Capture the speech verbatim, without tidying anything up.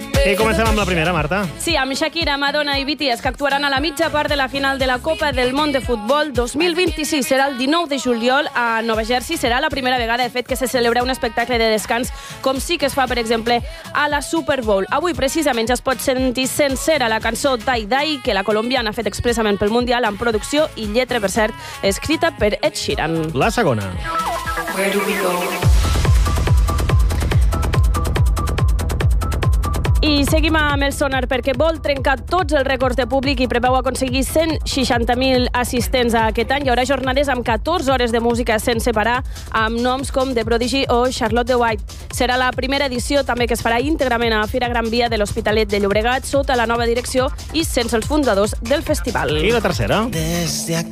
I comencem amb la primera, Marta. Sí, amb Shakira, Madonna i B T S, que actuaran a la mitja part de la final de la Copa del Món de Futbol dos mil vint-i-sis. Serà el dinou de juliol a Nova Jersey. Serà la primera vegada, de fet, que se celebra un espectacle de descans, com sí que es fa, per exemple, a la Super Bowl. Avui, precisament, ja es pot sentir sencera la cançó Die Die, que la colombiana ha fet expressament pel Mundial, amb producció i lletra, per cert, escrita per Ed Sheeran. La segona. Where do we go? I seguim amb el sonar, perquè vol trencar tots els rècords de públic i preveu aconseguir cent seixanta mil assistents a aquest any. Hi haurà jornades amb catorze hores de música sense parar, amb noms com The Prodigy o Charlotte de White. Serà la primera edició també que es farà íntegrament a Fira Gran Via de l'Hospitalet de Llobregat, sota la nova direcció i sense els fundadors del festival. I la tercera. Desde aquí